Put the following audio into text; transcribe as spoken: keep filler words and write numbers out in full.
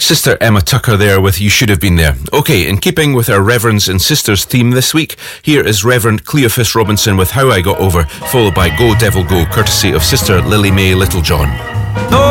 Sister Emma Tucker there with You Should Have Been There. Okay, in keeping with our Reverends and Sisters theme this week, here is Reverend Cleophas Robinson with How I Got Over, followed by Go Devil Go, courtesy of Sister Lily Mae Littlejohn.